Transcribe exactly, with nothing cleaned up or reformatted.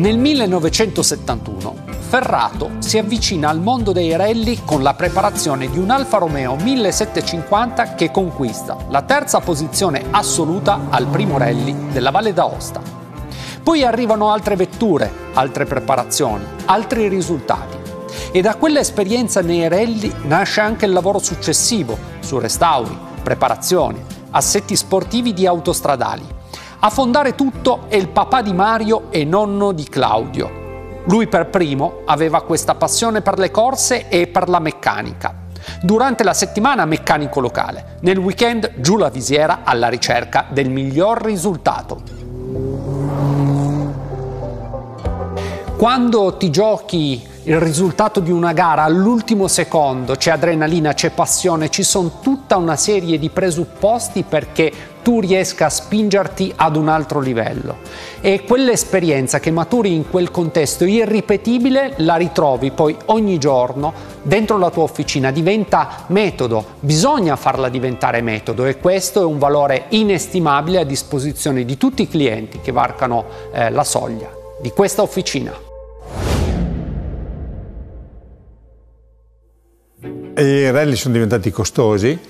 Nel millenovecentosettantuno Ferrato si avvicina al mondo dei rally con la preparazione di un Alfa Romeo millesettecentocinquanta che conquista la terza posizione assoluta al primo rally della Valle d'Aosta. Poi arrivano altre vetture, altre preparazioni, altri risultati. E da quell'esperienza nei rally nasce anche il lavoro successivo su restauri, preparazioni, assetti sportivi di autostradali. A fondare tutto è il papà di Mario e nonno di Claudio. Lui per primo aveva questa passione per le corse e per la meccanica. Durante la settimana meccanico locale, nel weekend giù la visiera alla ricerca del miglior risultato. Quando ti giochi il risultato di una gara all'ultimo secondo, c'è adrenalina, c'è passione, ci sono tutta una serie di presupposti perché tu riesca a spingerti ad un altro livello. E quell'esperienza che maturi in quel contesto irripetibile la ritrovi poi ogni giorno dentro la tua officina, diventa metodo, bisogna farla diventare metodo e questo è un valore inestimabile a disposizione di tutti i clienti che varcano eh, la soglia di questa officina. I rally sono diventati costosi